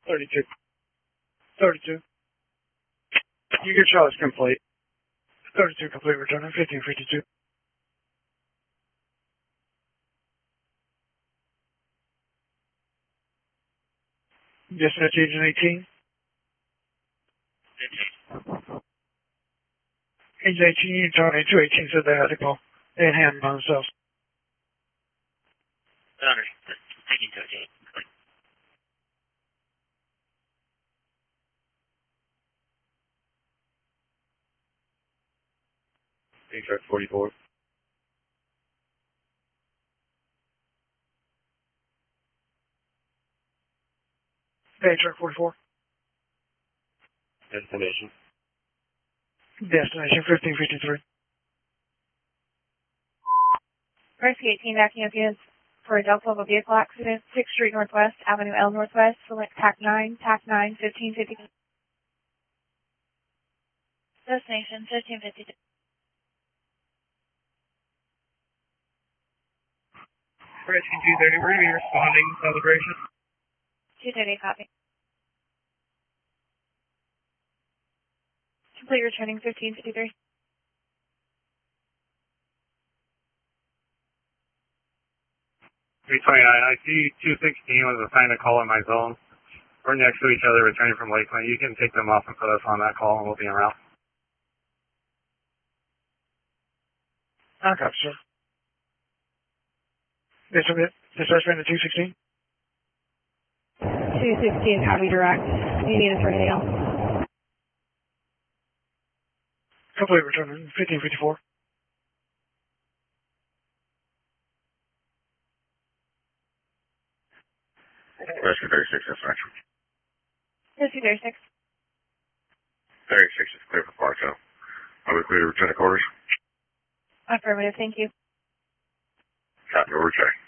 32. 32. You get Charlie's complete. 32 complete, returning 1552. Dispatch agent 18. Agent 18, you turn 218 said they had to call. They had hand by themselves. Taking 13. Truck 44. Bay truck 44. Destination. Destination 1553. Rescue 18 backing up units for a Delta Level vehicle accident, 6th Street Northwest, Avenue L Northwest, select TAC 9, TAC 9, 1550. Destination 1552. Rescue 230, we're going to be responding to celebration. 230, copy. Complete returning 1553. I see 216 was assigned a call in my zone. We're next to each other returning from Lakeland. You can take them off and put us on that call and we'll be en route. Okay, sir. Dispatch band to 216. 216, copy direct. Do you need us for anything else? Complete returning 1554. Rescue 36, dispatch. Rescue 36. 36 is clear for Bartow. Are we clear to return to quarters? Affirmative, thank you. Copy, over check.